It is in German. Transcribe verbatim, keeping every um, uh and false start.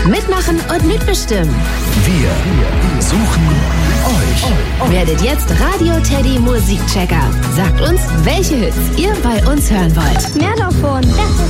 Mitmachen und mitbestimmen. Wir suchen euch. Werdet jetzt Radio Teddy Musikchecker. Sagt uns, welche Hits ihr bei uns hören wollt. Mehr davon.